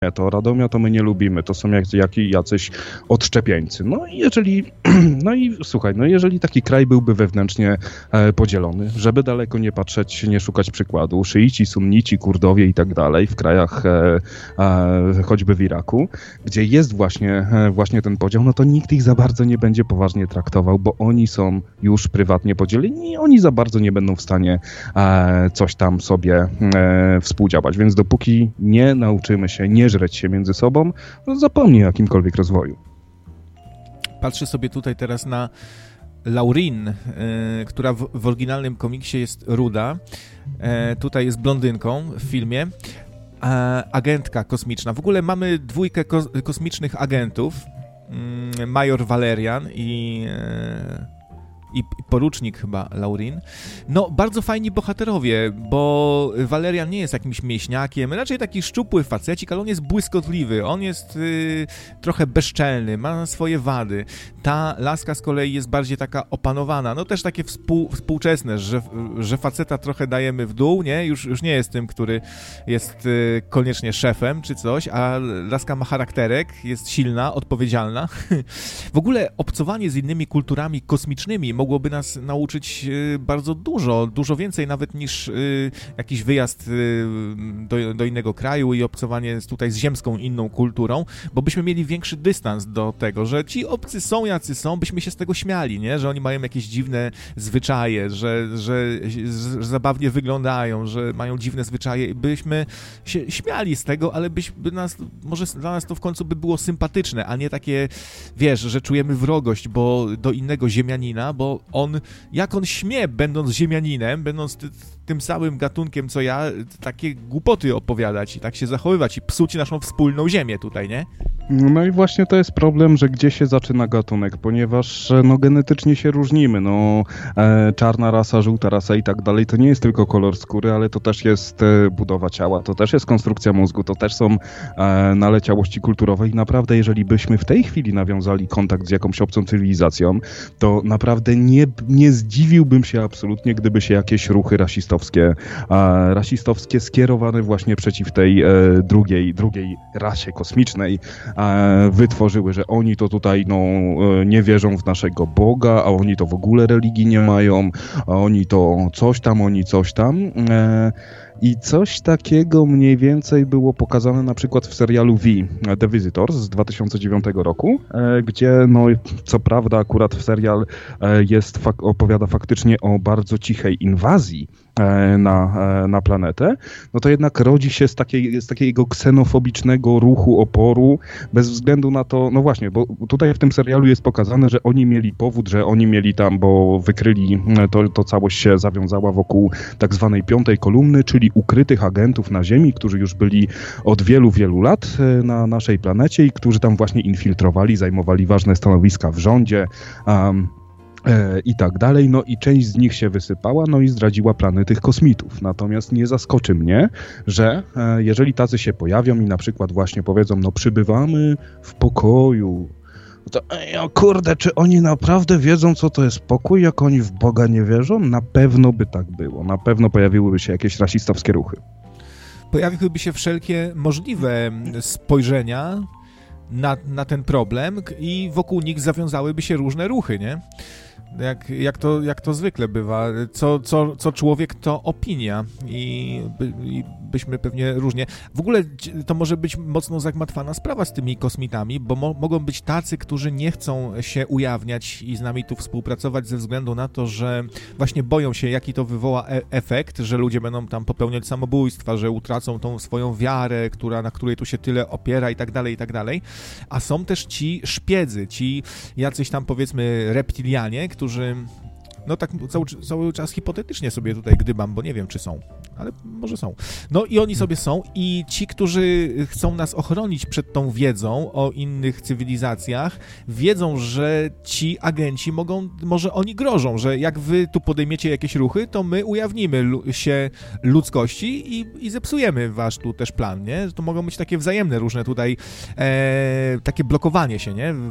to Radomia to my nie lubimy, to są jacyś odszczepieńcy. No i słuchaj, jeżeli taki kraj byłby wewnętrznie podzielony, żeby daleko nie patrzeć, nie szukać przykładu, szyici, sunnici, Kurdowie i tak dalej, w krajach choćby w Iraku, gdzie jest właśnie ten podział, no to nikt ich za bardzo nie będzie poważnie traktował, bo oni są już prywatnie podzieleni i oni za bardzo nie będą w stanie coś tam sobie współdziałać. Więc dopóki nie nauczymy się nie żreć się między sobą, no zapomnij o jakimkolwiek rozwoju. Patrzę sobie tutaj teraz na Laurin, która w oryginalnym komiksie jest ruda. Tutaj jest blondynką w filmie. Agentka kosmiczna. W ogóle mamy dwójkę kosmicznych agentów. Major Valerian i porucznik chyba Laurin. No, bardzo fajni bohaterowie, bo Valerian nie jest jakimś mięśniakiem, raczej taki szczupły facecik, ale on jest błyskotliwy, on jest trochę bezczelny, ma swoje wady. Ta laska z kolei jest bardziej taka opanowana, no też takie współczesne, że faceta trochę dajemy w dół, nie? Już nie jest tym, który jest koniecznie szefem czy coś, a laska ma charakterek, jest silna, odpowiedzialna. W ogóle obcowanie z innymi kulturami kosmicznymi mogłoby nas nauczyć bardzo dużo więcej nawet niż jakiś wyjazd do innego kraju i obcowanie tutaj z ziemską inną kulturą, bo byśmy mieli większy dystans do tego, że ci obcy są jacy są, byśmy się z tego śmiali, nie? Że oni mają jakieś dziwne zwyczaje, że zabawnie wyglądają, że mają dziwne zwyczaje i byśmy się śmiali z tego, ale może dla nas to w końcu by było sympatyczne, a nie takie, wiesz, że czujemy wrogość do innego ziemianina, bo jak on śmie, będąc ziemianinem, będąc tym samym gatunkiem, co ja, takie głupoty opowiadać i tak się zachowywać i psuć naszą wspólną ziemię tutaj, nie? No i właśnie to jest problem, że gdzie się zaczyna gatunek, ponieważ genetycznie się różnimy, czarna rasa, żółta rasa i tak dalej, to nie jest tylko kolor skóry, ale to też jest budowa ciała, to też jest konstrukcja mózgu, to też są naleciałości kulturowe i naprawdę, jeżeli byśmy w tej chwili nawiązali kontakt z jakąś obcą cywilizacją, to naprawdę nie zdziwiłbym się absolutnie, gdyby się jakieś ruchy rasistowskie skierowane właśnie przeciw tej drugiej rasie kosmicznej wytworzyły, że oni to tutaj nie wierzą w naszego Boga, a oni to w ogóle religii nie mają, a oni to coś tam. I coś takiego mniej więcej było pokazane na przykład w serialu V, The Visitors z 2009 roku, gdzie co prawda akurat serial opowiada faktycznie o bardzo cichej inwazji na planetę, no to jednak rodzi się z takiego ksenofobicznego ruchu oporu, bez względu na to, no właśnie, bo tutaj w tym serialu jest pokazane, że oni mieli powód, że oni mieli tam, bo wykryli, to całość się zawiązała wokół tak zwanej piątej kolumny, czyli ukrytych agentów na Ziemi, którzy już byli od wielu, wielu lat na naszej planecie i którzy tam właśnie infiltrowali, zajmowali ważne stanowiska w rządzie, i tak dalej, no i część z nich się wysypała, no i zdradziła plany tych kosmitów. Natomiast nie zaskoczy mnie, że jeżeli tacy się pojawią i na przykład właśnie powiedzą, no przybywamy w pokoju, to kurde, czy oni naprawdę wiedzą, co to jest pokój, jak oni w Boga nie wierzą? Na pewno by tak było, na pewno pojawiłyby się jakieś rasistowskie ruchy. Pojawiłyby się wszelkie możliwe spojrzenia na ten problem i wokół nich zawiązałyby się różne ruchy, nie? Jak to zwykle bywa. Co człowiek, to opinia i byśmy pewnie różnie... W ogóle to może być mocno zagmatwana sprawa z tymi kosmitami, bo mogą być tacy, którzy nie chcą się ujawniać i z nami tu współpracować ze względu na to, że właśnie boją się, jaki to wywoła efekt, że ludzie będą tam popełniać samobójstwa, że utracą tą swoją wiarę, na której tu się tyle opiera i tak dalej. A są też ci szpiedzy, ci jacyś tam powiedzmy reptilianie, którzy, no tak cały czas hipotetycznie sobie tutaj gdybam, bo nie wiem, czy są, ale może są. No i oni sobie są i ci, którzy chcą nas ochronić przed tą wiedzą o innych cywilizacjach, wiedzą, że ci agenci może oni grożą, że jak wy tu podejmiecie jakieś ruchy, to my ujawnimy się ludzkości i zepsujemy wasz tu też plan, nie? To mogą być takie wzajemne różne tutaj takie blokowanie się, nie?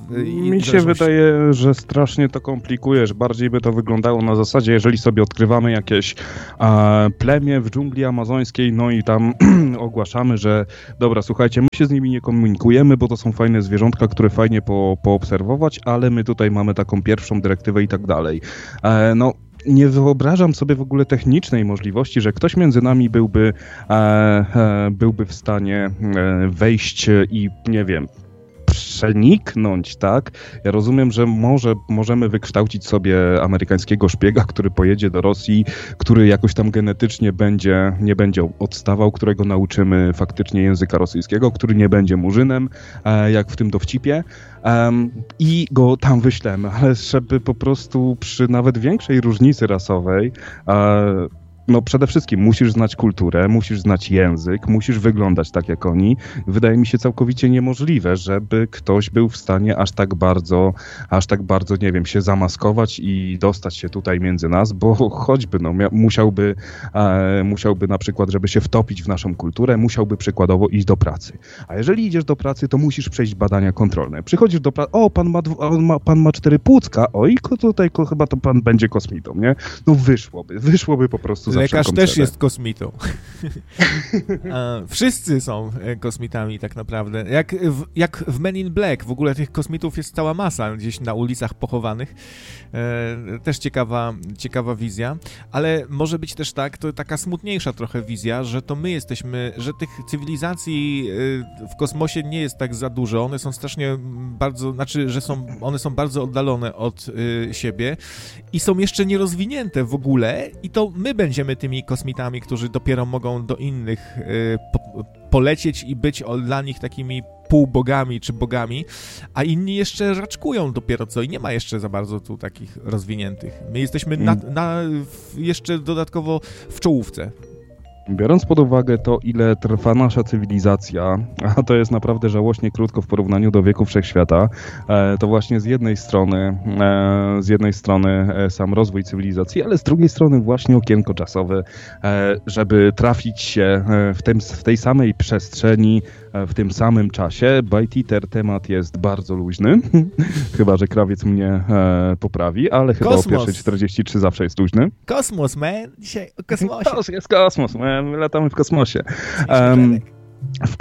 Mi się wydaje, że strasznie to komplikujesz. Bardziej by to wyglądało na zasadzie, jeżeli sobie odkrywamy jakieś plemię w dżungli amazońskiej, no i tam ogłaszamy, że dobra, słuchajcie, my się z nimi nie komunikujemy, bo to są fajne zwierzątka, które fajnie poobserwować, ale my tutaj mamy taką pierwszą dyrektywę i tak dalej. No, nie wyobrażam sobie w ogóle technicznej możliwości, że ktoś między nami byłby w stanie wejść i, nie wiem, przeniknąć, tak? Ja rozumiem, że możemy wykształcić sobie amerykańskiego szpiega, który pojedzie do Rosji, który jakoś tam genetycznie nie będzie odstawał, którego nauczymy faktycznie języka rosyjskiego, który nie będzie murzynem, jak w tym dowcipie, i go tam wyślemy, ale żeby po prostu przy nawet większej różnicy rasowej no przede wszystkim musisz znać kulturę, musisz znać język, musisz wyglądać tak jak oni. Wydaje mi się całkowicie niemożliwe, żeby ktoś był w stanie aż tak bardzo, nie wiem, się zamaskować i dostać się tutaj między nas, bo choćby musiałby na przykład, żeby się wtopić w naszą kulturę, musiałby przykładowo iść do pracy. A jeżeli idziesz do pracy, to musisz przejść badania kontrolne. Przychodzisz do pracy, o, pan ma 4 płucka, oj, tutaj chyba to pan będzie kosmitą, nie? No wyszłoby po prostu. Lekarz też jest kosmitą. Wszyscy są kosmitami tak naprawdę. Jak w Men in Black. W ogóle tych kosmitów jest cała masa gdzieś na ulicach pochowanych. Też ciekawa wizja. Ale może być też tak, to taka smutniejsza trochę wizja, że to my jesteśmy, że tych cywilizacji w kosmosie nie jest tak za dużo. One są strasznie bardzo, one są bardzo oddalone od siebie i są jeszcze nierozwinięte w ogóle i to my będziemy tymi kosmitami, którzy dopiero mogą do innych polecieć i być dla nich takimi półbogami czy bogami, a inni jeszcze raczkują dopiero co i nie ma jeszcze za bardzo tu takich rozwiniętych. My jesteśmy jeszcze dodatkowo w czołówce. Biorąc pod uwagę to, ile trwa nasza cywilizacja, a to jest naprawdę żałośnie krótko w porównaniu do wieku wszechświata, to właśnie z jednej strony sam rozwój cywilizacji, ale z drugiej strony właśnie okienko czasowe, żeby trafić się w tej samej przestrzeni, w tym samym czasie. Bajtiter temat jest bardzo luźny, chyba że krawiec mnie poprawi, ale chyba o 1:43 zawsze jest luźny. Kosmos, man! Dzisiaj o kosmosie. To jest kosmos, man! My latamy w kosmosie. W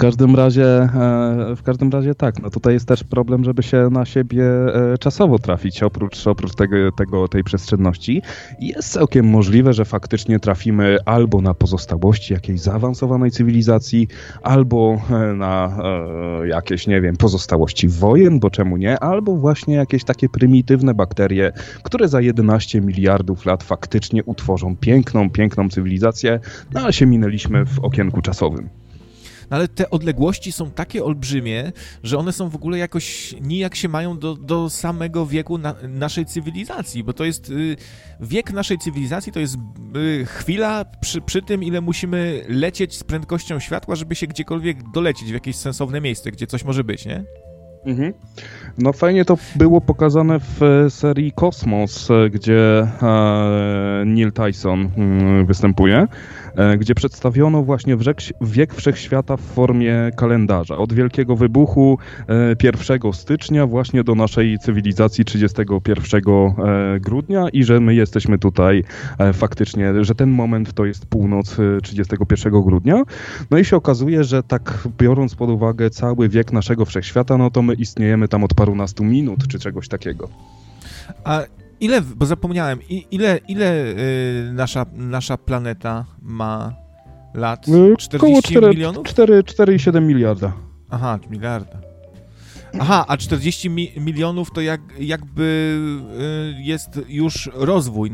każdym razie tak, no tutaj jest też problem, żeby się na siebie czasowo trafić, oprócz tej przestrzenności. Jest całkiem możliwe, że faktycznie trafimy albo na pozostałości jakiejś zaawansowanej cywilizacji, albo na jakieś, nie wiem, pozostałości wojen, bo czemu nie, albo właśnie jakieś takie prymitywne bakterie, które za 11 miliardów lat faktycznie utworzą piękną cywilizację, no ale się minęliśmy w okienku czasowym. Ale te odległości są takie olbrzymie, że one są w ogóle jakoś nijak się mają do samego wieku naszej cywilizacji, bo to jest wiek naszej cywilizacji, to jest chwila przy tym, ile musimy lecieć z prędkością światła, żeby się gdziekolwiek dolecieć w jakieś sensowne miejsce, gdzie coś może być, nie? Mhm. No fajnie to było pokazane w serii Kosmos, gdzie Neil Tyson występuje, gdzie przedstawiono właśnie wiek wszechświata w formie kalendarza. Od Wielkiego Wybuchu 1 stycznia właśnie do naszej cywilizacji 31 grudnia i że my jesteśmy tutaj faktycznie, że ten moment to jest północ 31 grudnia. No i się okazuje, że tak biorąc pod uwagę cały wiek naszego wszechświata, no to my istniejemy tam od parunastu minut czy czegoś takiego. A ile, bo zapomniałem, ile nasza planeta ma lat? 40 milionów? 4,7 miliarda. Aha, miliarda. Aha, a 40 milionów to jakby jest już rozwój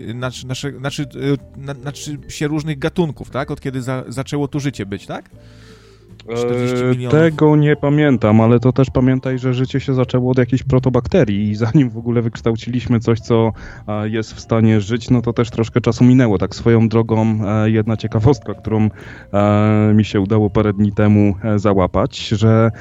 się różnych gatunków, tak? Od kiedy zaczęło tu życie być, tak? 40 milionów. Tego nie pamiętam, ale to też pamiętaj, że życie się zaczęło od jakichś protobakterii i zanim w ogóle wykształciliśmy coś, co jest w stanie żyć, no to też troszkę czasu minęło. Tak swoją drogą jedna ciekawostka, którą mi się udało parę dni temu załapać, że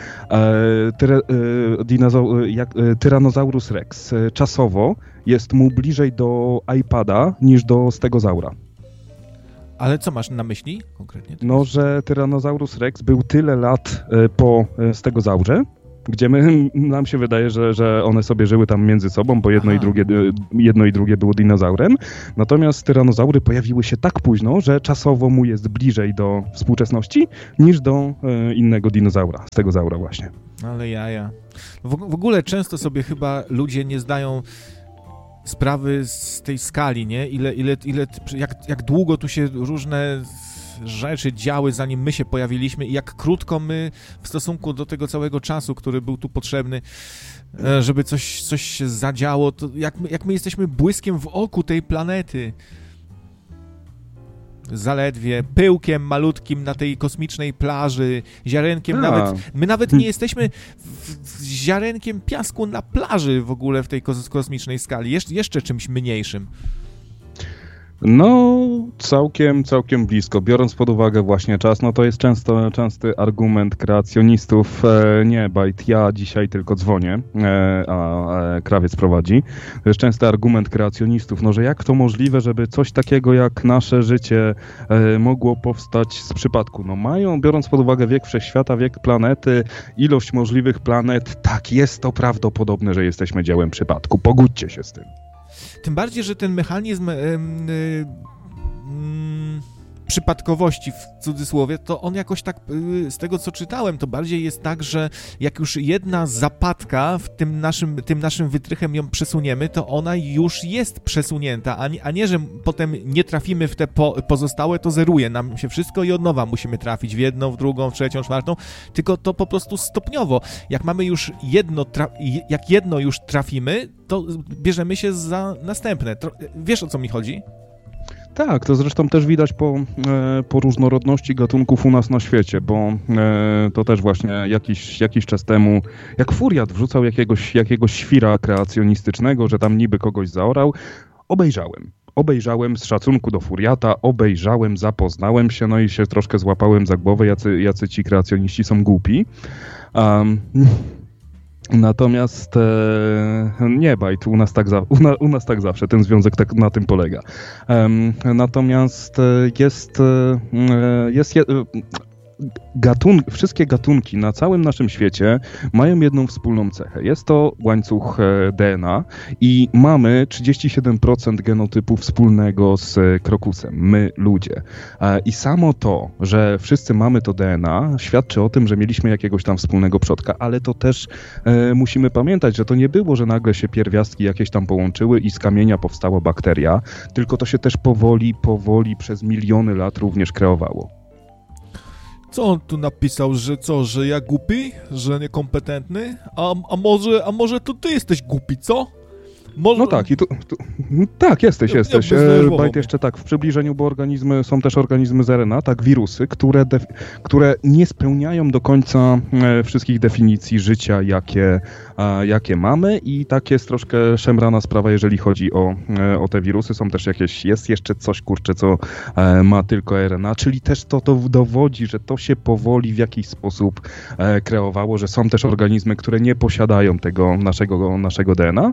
Tyrannosaurus Rex czasowo jest mu bliżej do iPada niż do stegozaura. Ale co masz na myśli konkretnie? No, że Tyrannosaurus Rex był tyle lat po stegozaurze, gdzie nam się wydaje, że one sobie żyły tam między sobą, bo jedno i drugie było dinozaurem. Natomiast tyranozaury pojawiły się tak późno, że czasowo mu jest bliżej do współczesności niż do innego dinozaura, stegozaura właśnie. Ale jaja. W ogóle często sobie chyba ludzie nie zdają sprawy z tej skali, nie? Jak długo tu się różne rzeczy działy, zanim my się pojawiliśmy i jak krótko my w stosunku do tego całego czasu, który był tu potrzebny, żeby coś się zadziało, to jak my jesteśmy błyskiem w oku tej planety. Zaledwie pyłkiem malutkim na tej kosmicznej plaży, ziarenkiem my nawet nie jesteśmy ziarenkiem piasku na plaży w ogóle w tej kosmicznej skali, jeszcze czymś mniejszym. No, całkiem blisko. Biorąc pod uwagę właśnie czas, no to jest częsty argument kreacjonistów. Nie, Bajt, ja dzisiaj tylko dzwonię, a krawiec prowadzi. To jest częsty argument kreacjonistów, no że jak to możliwe, żeby coś takiego jak nasze życie mogło powstać z przypadku. No mają, biorąc pod uwagę wiek wszechświata, wiek planety, ilość możliwych planet, tak, jest to prawdopodobne, że jesteśmy dziełem przypadku. Pogódźcie się z tym. Tym bardziej, że ten mechanizm przypadkowości, w cudzysłowie, to on jakoś tak, z tego co czytałem, to bardziej jest tak, że jak już jedna zapadka w tym naszym wytrychem ją przesuniemy, to ona już jest przesunięta, a nie, że potem nie trafimy w te pozostałe, to zeruje nam się wszystko i od nowa musimy trafić w jedną, w drugą, w trzecią, czwartą, tylko to po prostu stopniowo. Jak mamy już jak jedno już trafimy, to bierzemy się za następne. Wiesz, o co mi chodzi? Tak, to zresztą też widać po różnorodności gatunków u nas na świecie, bo to też właśnie jakiś czas temu, jak Furiat wrzucał jakiegoś świra kreacjonistycznego, że tam niby kogoś zaorał, obejrzałem z szacunku do Furiata, zapoznałem się, no i się troszkę złapałem za głowę, jacy ci kreacjoniści są głupi. Natomiast nie Bajt, u nas tak zawsze, ten związek tak na tym polega. Natomiast wszystkie gatunki na całym naszym świecie mają jedną wspólną cechę. Jest to łańcuch DNA i mamy 37% genotypu wspólnego z krokusem, my ludzie. I samo to, że wszyscy mamy to DNA, świadczy o tym, że mieliśmy jakiegoś tam wspólnego przodka, ale to też musimy pamiętać, że to nie było, że nagle się pierwiastki jakieś tam połączyły i z kamienia powstała bakteria, tylko to się też powoli przez miliony lat również kreowało. Co on tu napisał, że ja głupi, że niekompetentny? A może to ty jesteś głupi, co? No tak, tak, jesteś. Bajt jeszcze tak, w przybliżeniu, bo są też organizmy z RNA, tak, wirusy, które nie spełniają do końca wszystkich definicji życia, jakie mamy i tak jest troszkę szemrana sprawa, jeżeli chodzi o te wirusy. Są też jest jeszcze coś, co ma tylko RNA, czyli też to dowodzi, że to się powoli w jakiś sposób kreowało, że są też organizmy, które nie posiadają tego naszego DNA.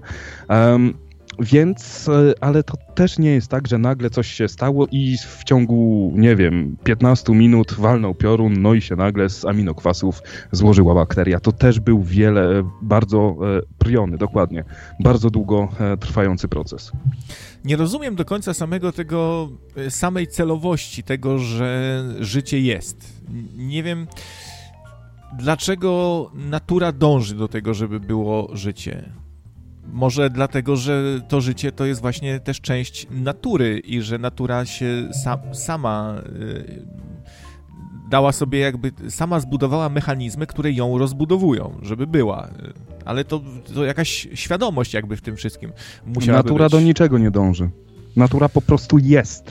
Więc, ale to też nie jest tak, że nagle coś się stało i w ciągu, 15 minut walnął piorun, no i się nagle z aminokwasów złożyła bakteria. To też był bardzo dokładnie, bardzo długo trwający proces. Nie rozumiem do końca samej celowości tego, że życie jest. Nie wiem, dlaczego natura dąży do tego, żeby było życie. Może dlatego, że to życie to jest właśnie też część natury i że natura się sama dała sobie sama zbudowała mechanizmy, które ją rozbudowują, żeby była. Ale to jakaś świadomość w tym wszystkim musiała być. Natura do niczego nie dąży. Natura po prostu jest.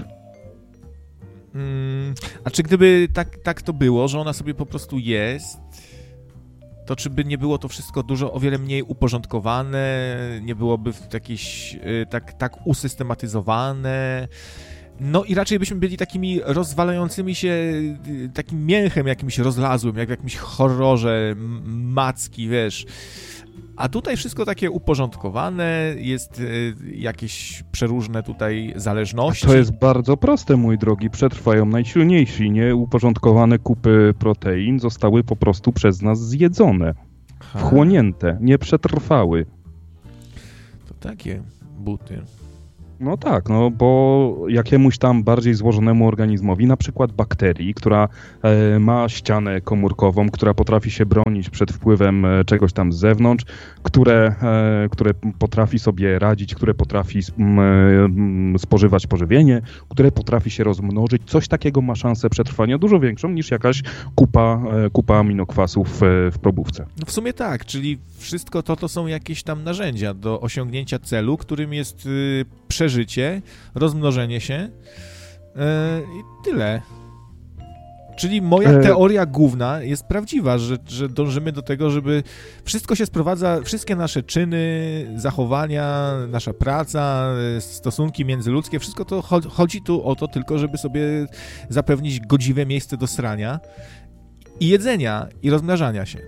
A czy gdyby tak to było, że ona sobie po prostu jest, to czy by nie było to wszystko o wiele mniej uporządkowane, nie byłoby jakieś tak usystematyzowane, no i raczej byśmy byli takimi rozwalającymi się, takim mięchem jakimś rozlazłym, jak w jakimś horrorze macki, wiesz. A tutaj wszystko takie uporządkowane, jest jakieś przeróżne tutaj zależności. To jest bardzo proste, mój drogi. Przetrwają najsilniejsi. Nieuporządkowane kupy protein zostały po prostu przez nas zjedzone. wchłonięte, nie przetrwały. To takie buty. No tak, no bo jakiemuś tam bardziej złożonemu organizmowi, na przykład bakterii, która ma ścianę komórkową, która potrafi się bronić przed wpływem czegoś tam z zewnątrz, które potrafi sobie radzić, które potrafi spożywać pożywienie, które potrafi się rozmnożyć, coś takiego ma szansę przetrwania dużo większą niż jakaś kupa aminokwasów w probówce. No w sumie tak, czyli wszystko to są jakieś tam narzędzia do osiągnięcia celu, którym jest przeżycie, rozmnożenie się i tyle. Czyli moja teoria główna jest prawdziwa, że dążymy do tego, żeby wszystko się sprowadza, wszystkie nasze czyny, zachowania, nasza praca, stosunki międzyludzkie, wszystko to chodzi tu o to tylko, żeby sobie zapewnić godziwe miejsce do srania i jedzenia i rozmnażania się.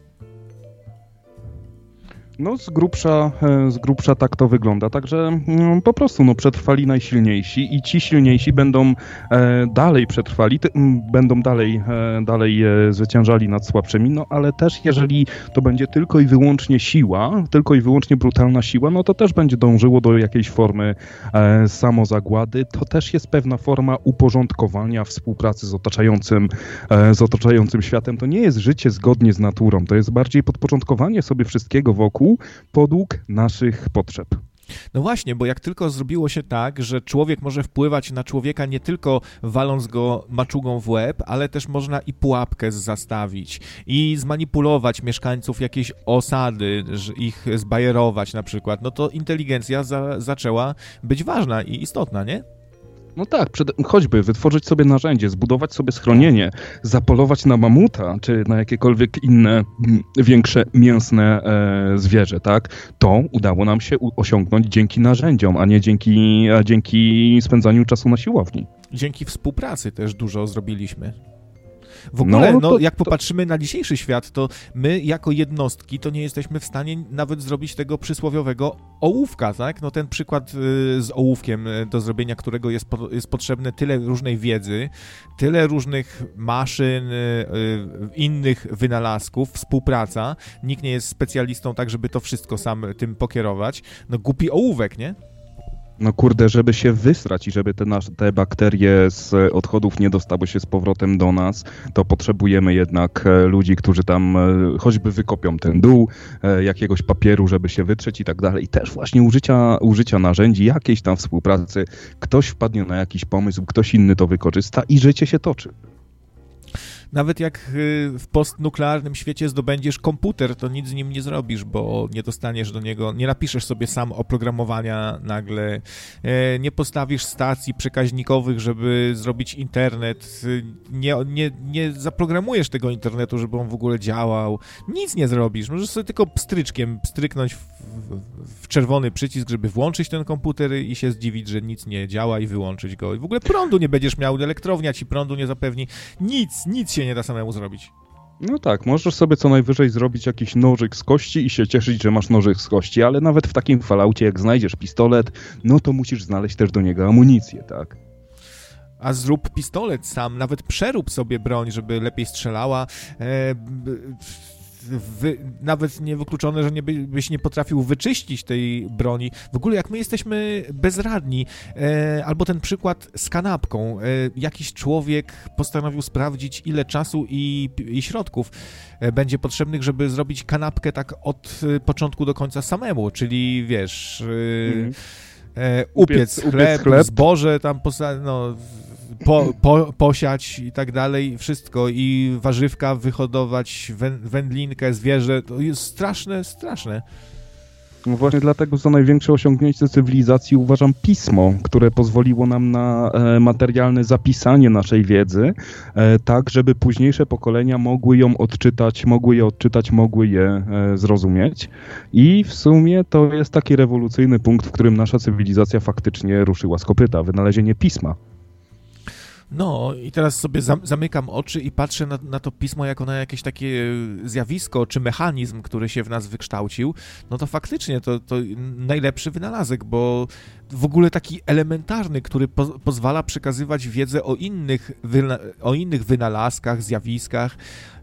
No z grubsza tak to wygląda, także po prostu przetrwali najsilniejsi i ci silniejsi będą dalej przetrwali, będą dalej zwyciężali nad słabszymi, no ale też jeżeli to będzie tylko i wyłącznie siła, tylko i wyłącznie brutalna siła, no to też będzie dążyło do jakiejś formy samozagłady, to też jest pewna forma uporządkowania współpracy z otaczającym światem. To nie jest życie zgodnie z naturą, to jest bardziej podporządkowanie sobie wszystkiego wokół podług naszych potrzeb. No właśnie, bo jak tylko zrobiło się tak, że człowiek może wpływać na człowieka nie tylko waląc go maczugą w łeb, ale też można i pułapkę zastawić i zmanipulować mieszkańców jakiejś osady, ich zbajerować na przykład, no to inteligencja zaczęła być ważna i istotna, nie? No tak, choćby wytworzyć sobie narzędzie, zbudować sobie schronienie, zapolować na mamuta, czy na jakiekolwiek inne większe mięsne zwierzę, tak? To udało nam się osiągnąć dzięki narzędziom, a nie dzięki spędzaniu czasu na siłowni. Dzięki współpracy też dużo zrobiliśmy. W ogóle, jak popatrzymy na dzisiejszy świat, to my jako jednostki to nie jesteśmy w stanie nawet zrobić tego przysłowiowego ołówka, tak? No ten przykład z ołówkiem, do zrobienia którego jest potrzebne tyle różnej wiedzy, tyle różnych maszyn, innych wynalazków, współpraca. Nikt nie jest specjalistą tak, żeby to wszystko sam tym pokierować. No głupi ołówek, nie? No kurde, żeby się wysrać i żeby te bakterie z odchodów nie dostały się z powrotem do nas, to potrzebujemy jednak ludzi, którzy tam choćby wykopią ten dół, jakiegoś papieru, żeby się wytrzeć i tak dalej. I też właśnie użycia narzędzi, jakiejś tam współpracy. Ktoś wpadnie na jakiś pomysł, ktoś inny to wykorzysta i życie się toczy. Nawet jak w postnuklearnym świecie zdobędziesz komputer, to nic z nim nie zrobisz, bo nie dostaniesz do niego, nie napiszesz sobie sam oprogramowania nagle, nie postawisz stacji przekaźnikowych, żeby zrobić internet, nie zaprogramujesz tego internetu, żeby on w ogóle działał, nic nie zrobisz, możesz sobie tylko pstryczkiem pstryknąć w czerwony przycisk, żeby włączyć ten komputer i się zdziwić, że nic nie działa i wyłączyć go. I w ogóle prądu nie będziesz miał, elektrownia ci prądu nie zapewni, nic się nie da samemu zrobić. No tak, możesz sobie co najwyżej zrobić jakiś nożyk z kości i się cieszyć, że masz nożyk z kości, ale nawet w takim Falloutie, jak znajdziesz pistolet, no to musisz znaleźć też do niego amunicję, tak? A zrób pistolet sam, nawet przerób sobie broń, żeby lepiej strzelała. Nawet niewykluczone, że byś nie potrafił wyczyścić tej broni. W ogóle jak my jesteśmy bezradni, albo ten przykład z kanapką. Jakiś człowiek postanowił sprawdzić, ile czasu i środków będzie potrzebnych, żeby zrobić kanapkę tak od początku do końca samemu, czyli wiesz... Upiec chleb, zboże tam posiać i tak dalej, wszystko i warzywka wyhodować, wędlinkę, zwierzę, to jest straszne. No właśnie dlatego za największe osiągnięcie cywilizacji uważam pismo, które pozwoliło nam na materialne zapisanie naszej wiedzy, tak żeby późniejsze pokolenia mogły je odczytać, mogły je zrozumieć. I w sumie to jest taki rewolucyjny punkt, w którym nasza cywilizacja faktycznie ruszyła z kopyta, wynalezienie pisma. No i teraz sobie zamykam oczy i patrzę na to pismo jako na jakieś takie zjawisko czy mechanizm, który się w nas wykształcił, no to faktycznie to najlepszy wynalazek, bo w ogóle taki elementarny, który pozwala przekazywać wiedzę o innych wynalazkach, zjawiskach,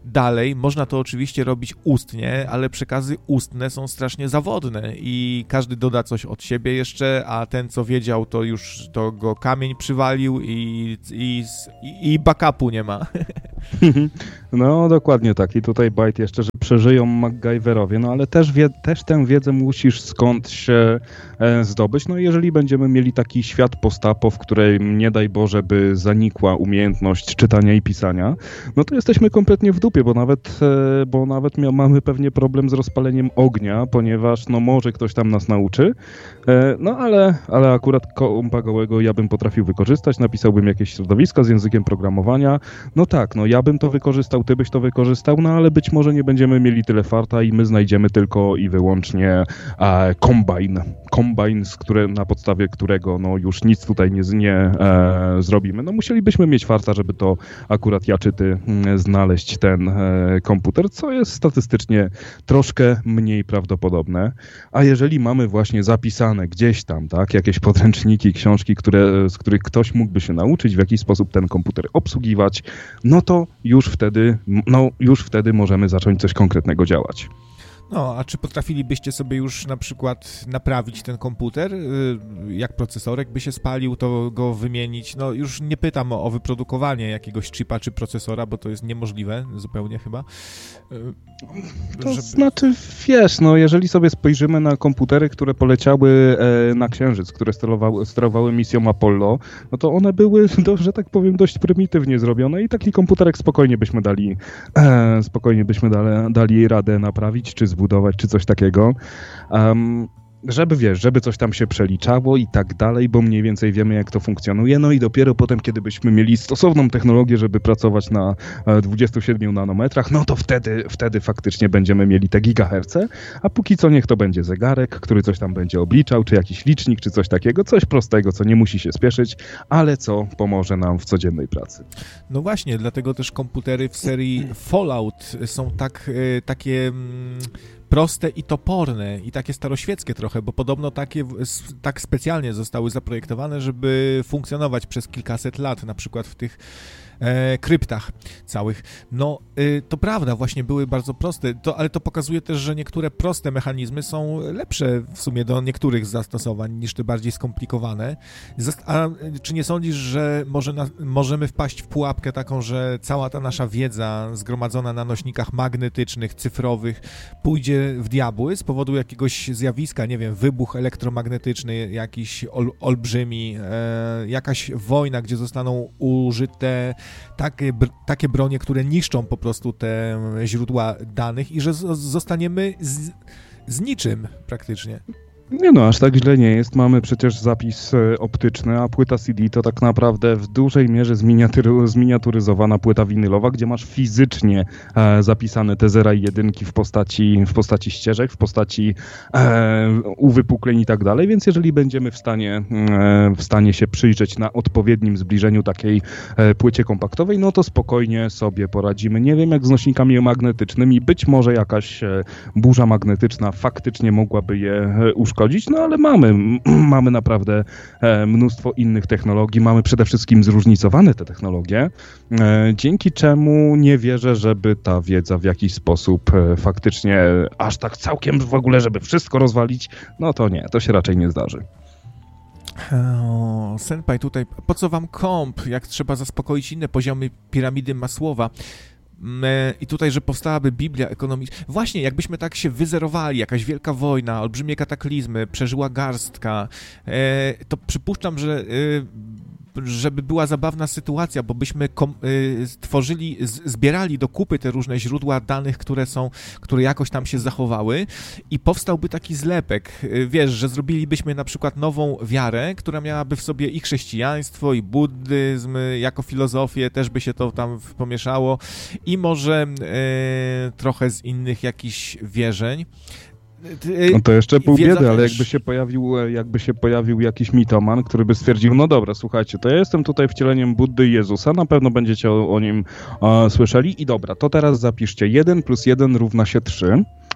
dalej. Można to oczywiście robić ustnie, ale przekazy ustne są strasznie zawodne i każdy doda coś od siebie jeszcze, a ten, co wiedział, to już to go kamień przywalił i backupu nie ma. No, dokładnie tak. I tutaj Byte jeszcze, że przeżyją MacGyverowie, no ale też tę wiedzę musisz skądś zdobyć. No i jeżeli będziemy mieli taki świat post-apo, w którym nie daj Boże by zanikła umiejętność czytania i pisania, no to jesteśmy kompletnie w dupie, bo nawet mamy pewnie problem z rozpaleniem ognia, ponieważ no może ktoś tam nas nauczy, no ale akurat kompa gołego ja bym potrafił wykorzystać, napisałbym jakieś środowisko z językiem programowania, no tak, no ja bym to wykorzystał, ty byś to wykorzystał, no ale być może nie będziemy mieli tyle farta i my znajdziemy tylko i wyłącznie kombajn, na podstawie którego no już nic tutaj nie zrobimy. No musielibyśmy mieć farta, żeby to akurat ja czy ty znaleźć ten komputer, co jest statystycznie troszkę mniej prawdopodobne. A jeżeli mamy właśnie zapisane gdzieś tam, tak, jakieś podręczniki, książki, z których ktoś mógłby się nauczyć, w jaki sposób ten komputer obsługiwać, no to już wtedy możemy zacząć coś konkretnego działać. No, a czy potrafilibyście sobie już na przykład naprawić ten komputer? Jak procesorek by się spalił, to go wymienić? No, już nie pytam o wyprodukowanie jakiegoś chipa czy procesora, bo to jest niemożliwe zupełnie chyba. Znaczy, wiesz, no, jeżeli sobie spojrzymy na komputery, które poleciały na Księżyc, które sterowały misją Apollo, no to one były, że tak powiem, dość prymitywnie zrobione i taki komputerek spokojnie byśmy dali radę naprawić, czy zbudować, czy coś takiego. Żeby coś tam się przeliczało i tak dalej, bo mniej więcej wiemy, jak to funkcjonuje, no i dopiero potem, kiedy byśmy mieli stosowną technologię, żeby pracować na 27 nanometrach, no to wtedy faktycznie będziemy mieli te gigaherce, a póki co niech to będzie zegarek, który coś tam będzie obliczał, czy jakiś licznik, czy coś takiego, coś prostego, co nie musi się spieszyć, ale co pomoże nam w codziennej pracy. No właśnie, dlatego też komputery w serii Fallout są takie proste i toporne i takie staroświeckie trochę, bo podobno tak specjalnie zostały zaprojektowane, żeby funkcjonować przez kilkaset lat, na przykład w tych kryptach całych. No, to prawda, właśnie były bardzo proste, ale to pokazuje też, że niektóre proste mechanizmy są lepsze w sumie do niektórych zastosowań niż te bardziej skomplikowane. A czy nie sądzisz, że możemy wpaść w pułapkę taką, że cała ta nasza wiedza zgromadzona na nośnikach magnetycznych, cyfrowych pójdzie w diabły z powodu jakiegoś zjawiska, nie wiem, wybuch elektromagnetyczny, jakiś olbrzymi, jakaś wojna, gdzie zostaną użyte takie bronie, które niszczą po prostu te źródła danych i że zostaniemy z niczym praktycznie. Nie no, aż tak źle nie jest. Mamy przecież zapis optyczny, a płyta CD to tak naprawdę w dużej mierze zminiaturyzowana płyta winylowa, gdzie masz fizycznie zapisane te zera i jedynki w postaci ścieżek, w postaci uwypukleń i tak dalej, więc jeżeli będziemy w stanie się przyjrzeć na odpowiednim zbliżeniu takiej płycie kompaktowej, no to spokojnie sobie poradzimy. Nie wiem jak z nośnikami magnetycznymi, być może jakaś burza magnetyczna faktycznie mogłaby je uszkodzić, no ale mamy naprawdę mnóstwo innych technologii, mamy przede wszystkim zróżnicowane te technologie, dzięki czemu nie wierzę, żeby ta wiedza w jakiś sposób faktycznie aż tak całkiem w ogóle, żeby wszystko rozwalić, no to nie, to się raczej nie zdarzy. Senpai tutaj, po co wam komp, jak trzeba zaspokoić inne poziomy piramidy Masłowa? I tutaj, że powstałaby Biblia ekonomiczna. Właśnie, jakbyśmy tak się wyzerowali, jakaś wielka wojna, olbrzymie kataklizmy, przeżyła garstka, to przypuszczam, że żeby była zabawna sytuacja, bo byśmy zbierali do kupy te różne źródła danych, które jakoś tam się zachowały i powstałby taki zlepek. Wiesz, że zrobilibyśmy na przykład nową wiarę, która miałaby w sobie i chrześcijaństwo, i buddyzm, jako filozofię, też by się to tam pomieszało i może trochę z innych jakichś wierzeń. No to jeszcze pół biedy, ale jakby się pojawił jakiś mitoman, który by stwierdził, no dobra, słuchajcie, to ja jestem tutaj wcieleniem Buddy i Jezusa, na pewno będziecie o nim słyszeli i dobra, to teraz zapiszcie 1 + 1 równa się 3,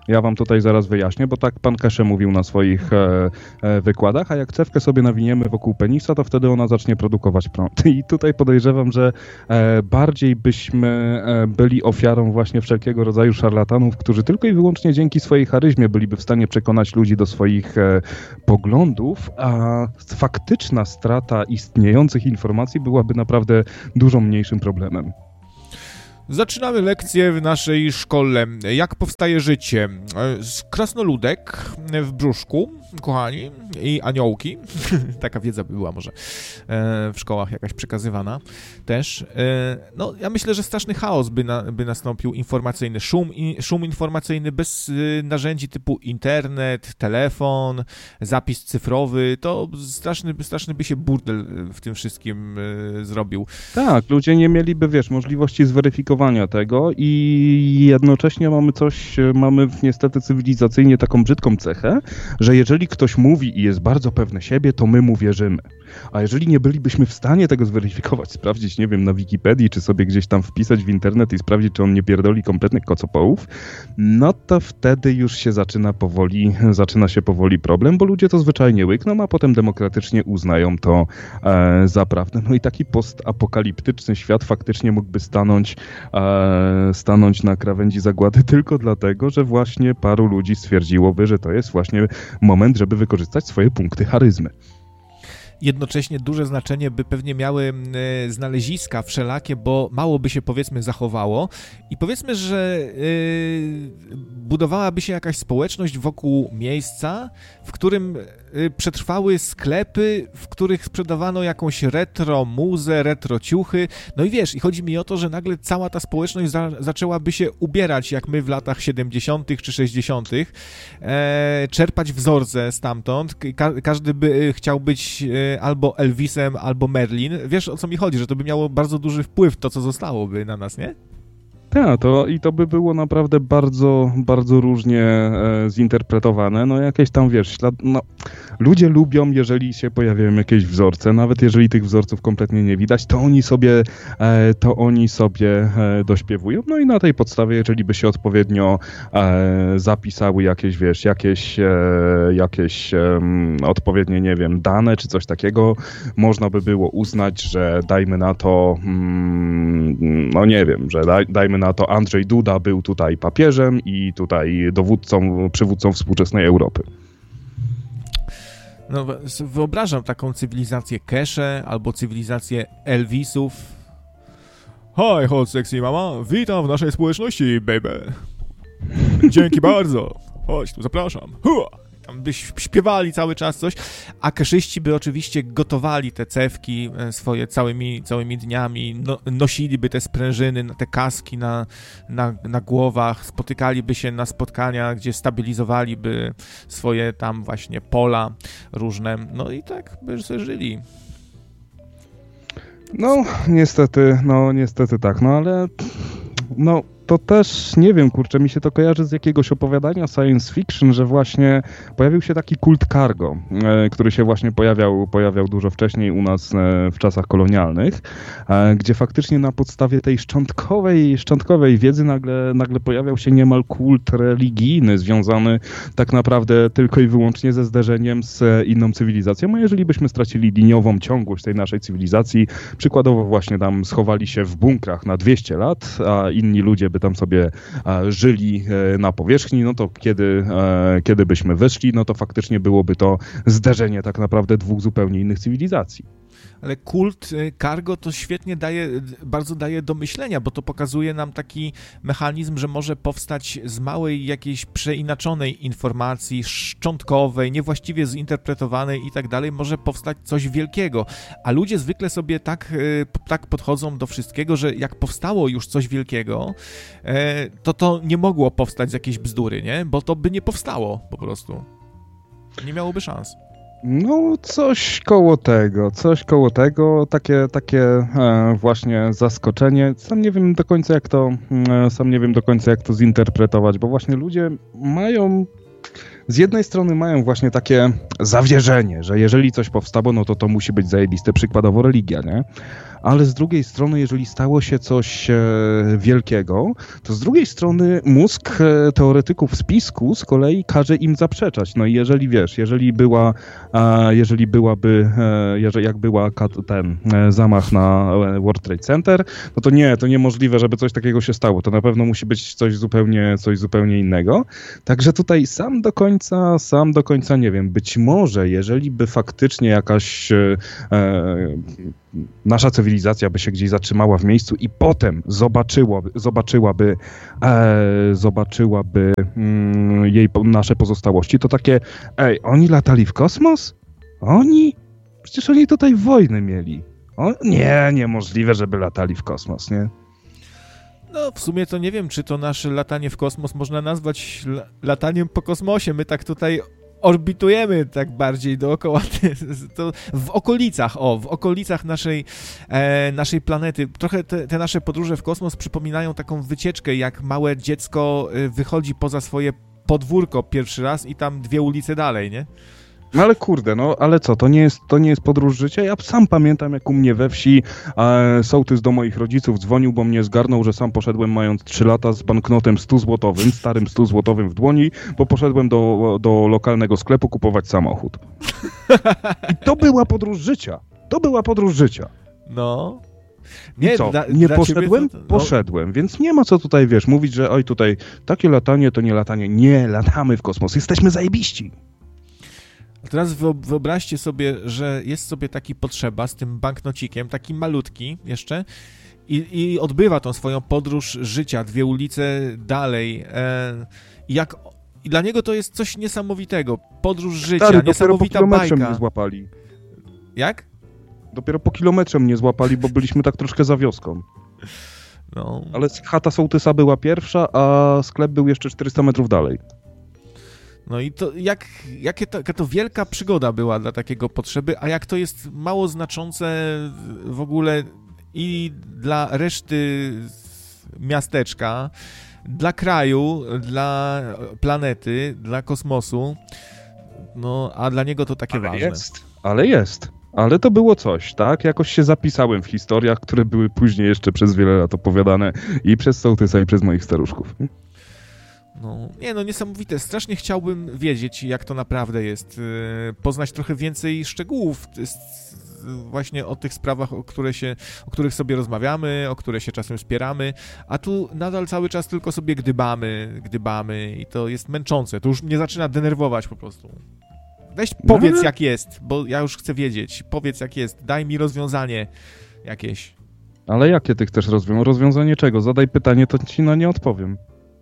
Ja wam tutaj zaraz wyjaśnię, bo tak pan Kesze mówił na swoich wykładach, a jak cewkę sobie nawiniemy wokół penisa, to wtedy ona zacznie produkować prąd. I tutaj podejrzewam, że bardziej byśmy byli ofiarą właśnie wszelkiego rodzaju szarlatanów, którzy tylko i wyłącznie dzięki swojej charyzmie byliby w stanie przekonać ludzi do swoich poglądów, a faktyczna strata istniejących informacji byłaby naprawdę dużo mniejszym problemem. Zaczynamy lekcję w naszej szkole. Jak powstaje życie? Krasnoludek w brzuszku, kochani, i aniołki. Taka wiedza by była może w szkołach jakaś przekazywana też. No, ja myślę, że straszny chaos by nastąpił informacyjny. Szum informacyjny bez narzędzi typu internet, telefon, zapis cyfrowy. To straszny by się burdel w tym wszystkim zrobił. Tak, ludzie nie mieliby, możliwości zweryfikowania tego i jednocześnie mamy niestety cywilizacyjnie taką brzydką cechę, że jeżeli ktoś mówi i jest bardzo pewny siebie, to my mu wierzymy. A jeżeli nie bylibyśmy w stanie tego zweryfikować, sprawdzić, nie wiem, na Wikipedii, czy sobie gdzieś tam wpisać w internet i sprawdzić, czy on nie pierdoli kompletnych kocopołów, no to wtedy już się zaczyna się powoli problem, bo ludzie to zwyczajnie łykną, a potem demokratycznie uznają to za prawdę. No i taki postapokaliptyczny świat faktycznie mógłby stanąć na krawędzi zagłady tylko dlatego, że właśnie paru ludzi stwierdziłoby, że to jest właśnie moment, żeby wykorzystać swoje punkty charyzmy. Jednocześnie duże znaczenie by pewnie miały znaleziska wszelakie, bo mało by się, powiedzmy, zachowało i powiedzmy, że budowałaby się jakaś społeczność wokół miejsca, w którym przetrwały sklepy, w których sprzedawano jakąś retro muzę, retro ciuchy. No i wiesz, i chodzi mi o to, że nagle cała ta społeczność zaczęłaby się ubierać jak my w latach 70. czy 60., czerpać wzorce stamtąd. Każdy by chciał być albo Elvisem, albo Merlin. Wiesz, o co mi chodzi, że to by miało bardzo duży wpływ to, co zostałoby na nas, nie? Tak, to by było naprawdę bardzo, bardzo różnie zinterpretowane. No jakieś tam, ludzie lubią, jeżeli się pojawiają jakieś wzorce, nawet jeżeli tych wzorców kompletnie nie widać, to oni sobie dośpiewują. No i na tej podstawie, jeżeli by się odpowiednio zapisały jakieś odpowiednie, nie wiem, dane czy coś takiego, można by było uznać, że dajmy na to, dajmy na to Andrzej Duda był tutaj papieżem i tutaj przywódcą współczesnej Europy. No, wyobrażam taką cywilizację Kesze albo cywilizację Elvisów. Hi, hot sexy mama, witam w naszej społeczności, baby. Dzięki bardzo. Chodź, tu zapraszam. Tam by śpiewali cały czas coś, a keszyści by oczywiście gotowali te cewki swoje całymi dniami, nosiliby te sprężyny, te kaski na głowach, spotykaliby się na spotkania, gdzie stabilizowaliby swoje tam właśnie pola różne, no i tak by sobie żyli. No, niestety tak, ale to też, nie wiem, mi się to kojarzy z jakiegoś opowiadania science fiction, że właśnie pojawił się taki kult cargo, który się właśnie pojawiał dużo wcześniej u nas w czasach kolonialnych, gdzie faktycznie na podstawie tej szczątkowej wiedzy nagle pojawiał się niemal kult religijny, związany tak naprawdę tylko i wyłącznie ze zderzeniem z inną cywilizacją, a jeżeli byśmy stracili liniową ciągłość tej naszej cywilizacji, przykładowo właśnie tam schowali się w bunkrach na 200 lat, a inni ludzie by tam sobie żyli na powierzchni, no to kiedy byśmy weszli, no to faktycznie byłoby to zderzenie tak naprawdę dwóch zupełnie innych cywilizacji. Ale kult cargo to świetnie bardzo daje do myślenia, bo to pokazuje nam taki mechanizm, że może powstać z małej jakiejś przeinaczonej informacji, szczątkowej, niewłaściwie zinterpretowanej i tak dalej, może powstać coś wielkiego. A ludzie zwykle sobie tak podchodzą do wszystkiego, że jak powstało już coś wielkiego, to nie mogło powstać z jakiejś bzdury, nie? Bo to by nie powstało po prostu. Nie miałoby szans. No, coś koło tego, takie właśnie zaskoczenie. Sam nie wiem do końca jak to zinterpretować, bo właśnie ludzie z jednej strony mają właśnie takie zawierzenie, że jeżeli coś powstało, no to musi być zajebiste, przykładowo religia, nie? ale z drugiej strony, jeżeli stało się coś wielkiego, to z drugiej strony mózg teoretyków spisku z kolei każe im zaprzeczać. No i jeżeli wiesz, jak była ten zamach na World Trade Center, no to niemożliwe, żeby coś takiego się stało. To na pewno musi być coś zupełnie innego. Także tutaj sam do końca nie wiem. Być może, jeżeli by faktycznie jakaś nasza cywilizacja by się gdzieś zatrzymała w miejscu i potem zobaczyłaby jej nasze pozostałości, to takie, oni latali w kosmos? Oni? Przecież oni tutaj wojny mieli. Niemożliwe, żeby latali w kosmos, nie? No, w sumie to nie wiem, czy to nasze latanie w kosmos można nazwać lataniem po kosmosie. My tak tutaj orbitujemy tak bardziej dookoła, to w okolicach naszej planety. Trochę te nasze podróże w kosmos przypominają taką wycieczkę, jak małe dziecko wychodzi poza swoje podwórko pierwszy raz i tam 2 ulice dalej, nie? No ale kurde, ale co, to nie jest podróż życia? Ja sam pamiętam, jak u mnie we wsi sołtys do moich rodziców dzwonił, bo mnie zgarnął, że sam poszedłem mając 3 lata z banknotem 100-złotowym, starym 100-złotowym w dłoni, bo poszedłem do lokalnego sklepu kupować samochód. I to była podróż życia. No. Nie, nie poszedłem? Poszedłem, więc nie ma co tutaj, mówić, że oj tutaj takie latanie to nie latanie. Nie, latamy w kosmos, jesteśmy zajebiści. Teraz wyobraźcie sobie, że jest sobie taki potrzeba z tym banknocikiem, taki malutki jeszcze i odbywa tą swoją podróż życia, 2 ulice dalej. I dla niego to jest coś niesamowitego. Podróż życia, Stary, niesamowita dopiero po bajka. mnie złapali. Jak? Dopiero po kilometrze mnie złapali, bo byliśmy tak troszkę za wioską. No. Ale chata sołtysa była pierwsza, a sklep był jeszcze 400 metrów dalej. No i to jaka to wielka przygoda była dla takiego potrzeby, a jak to jest mało znaczące w ogóle i dla reszty miasteczka, dla kraju, dla planety, dla kosmosu, no a dla niego to takie ważne. Ale to było coś, tak? Jakoś się zapisałem w historiach, które były później jeszcze przez wiele lat opowiadane i przez sołtysa, i przez moich staruszków. Niesamowite. Strasznie chciałbym wiedzieć, jak to naprawdę jest. Poznać trochę więcej szczegółów właśnie o tych sprawach, o których sobie rozmawiamy, o które się czasem spieramy, a tu nadal cały czas tylko sobie gdybamy i to jest męczące. To już mnie zaczyna denerwować po prostu. Weź powiedz, jak jest, bo ja już chcę wiedzieć. Powiedz, jak jest. Daj mi rozwiązanie jakieś. Ale jakie ty chcesz rozwiązanie czego? Zadaj pytanie, to ci na nie odpowiem.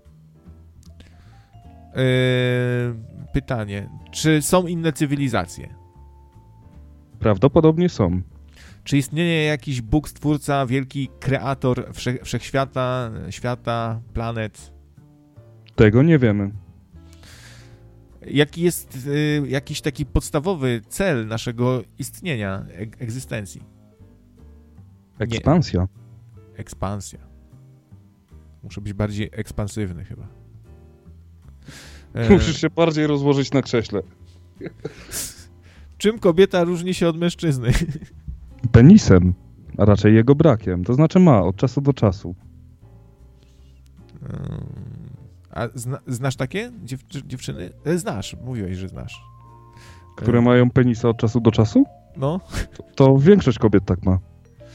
Pytanie. Czy są inne cywilizacje? Prawdopodobnie są. Czy istnieje jakiś Bóg, stwórca, wielki kreator wszechświata, świata, planet? Tego nie wiemy. Jaki jest jakiś taki podstawowy cel naszego istnienia, egzystencji? Ekspansja. Nie. Ekspansja. Muszę być bardziej ekspansywny chyba. Musisz się bardziej rozłożyć na krześle. Czym kobieta różni się od mężczyzny? Penisem, a raczej jego brakiem. To znaczy ma od czasu do czasu. A znasz takie dziewczyny? Znasz, mówiłeś, że znasz. Które mają penisa od czasu do czasu? No. To większość kobiet tak ma.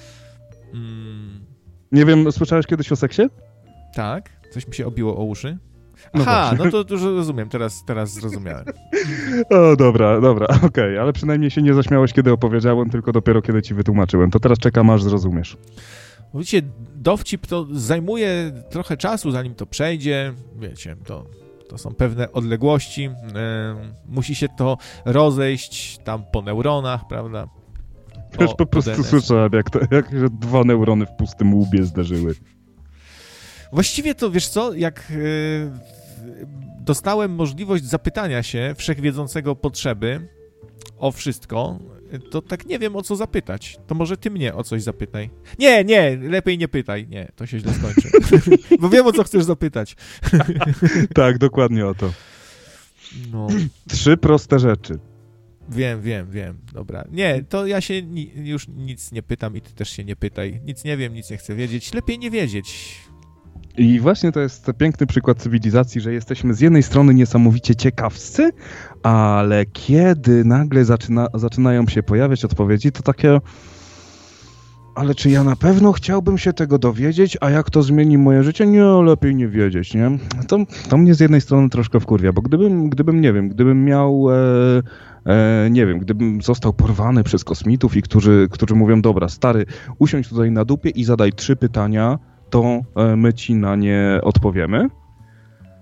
Nie wiem, słyszałeś kiedyś o seksie? Tak, coś mi się obiło o uszy. Aha, no to już rozumiem, teraz zrozumiałem. O, dobra, okej, ale przynajmniej się nie zaśmiałeś, kiedy opowiedziałem, tylko dopiero kiedy ci wytłumaczyłem. To teraz czekam, aż zrozumiesz. Wiecie, dowcip to zajmuje trochę czasu, zanim to przejdzie. Wiecie, to są pewne odległości. Musi się to rozejść tam po neuronach, prawda? Wiesz, po prostu słyszałem, jak 2 neurony w pustym łbie zderzyły. Właściwie to, wiesz co, jak dostałem możliwość zapytania się wszechwiedzącego potrzeby o wszystko, to tak nie wiem, o co zapytać. To może ty mnie o coś zapytaj. Nie, lepiej nie pytaj. Nie, to się źle skończy. Bo wiem, o co chcesz zapytać. Tak, dokładnie o to. No. 3 proste rzeczy. Wiem. Dobra. Nie, to ja się już nic nie pytam i ty też się nie pytaj. Nic nie wiem, nic nie chcę wiedzieć. Lepiej nie wiedzieć. I właśnie to jest piękny przykład cywilizacji, że jesteśmy z jednej strony niesamowicie ciekawscy, ale kiedy nagle zaczynają się pojawiać odpowiedzi, to takie... Ale czy ja na pewno chciałbym się tego dowiedzieć, a jak to zmieni moje życie? Nie, lepiej nie wiedzieć, nie? To mnie z jednej strony troszkę wkurwia, bo gdybym nie wiem, gdybym miał... nie wiem, gdybym został porwany przez kosmitów i którzy mówią, dobra, stary, usiądź tutaj na dupie i zadaj 3 pytania, to my ci na nie odpowiemy.